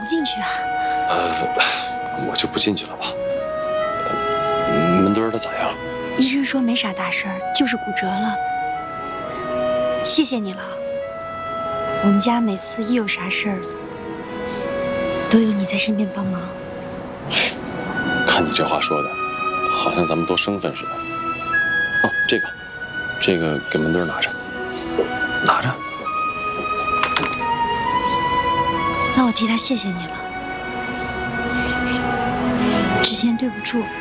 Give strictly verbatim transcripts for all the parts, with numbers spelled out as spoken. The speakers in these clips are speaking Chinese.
进去啊？ 呃，我就不进去了吧。呃、门墩儿他咋样？ 医生说没啥大事儿，就是骨折了。谢谢你了。我们家每次一有啥事儿，都有你在身边帮忙。 看你这话说的，好像咱们都生分似的。哦，这个，这个给门墩儿拿着，拿着。 那我替他谢谢你了。之前对不住，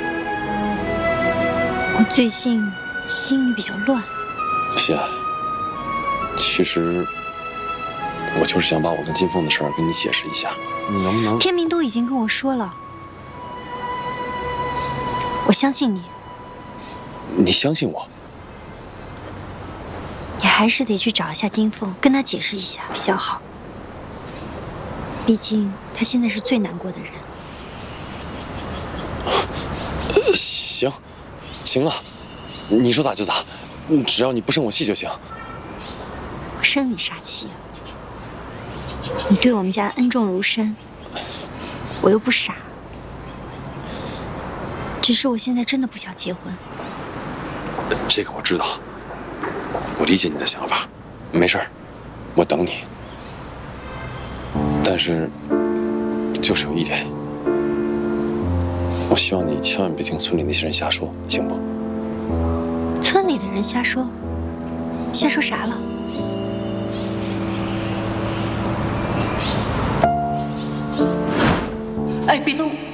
我最近心里比较乱。 谢，其实我就是想把我跟金凤的事儿跟你解释一下，你能不能？ 天明都已经跟我说了，我相信你。 你相信我？ 你还是得去找一下金凤，跟她解释一下比较好。毕竟她现在是最难过的人。 行，行啊，你说咋就咋，只要你不生我气就行。 我生你啥气啊？你对我们家恩重如山，我又不傻。只是我现在真的不想结婚。 这个我知道，我理解你的想法，没事儿，我等你。但是，就是有一点，我希望你千万别听村里那些人瞎说，行不？ 村里的人瞎说，瞎说啥了？ 哎，别动！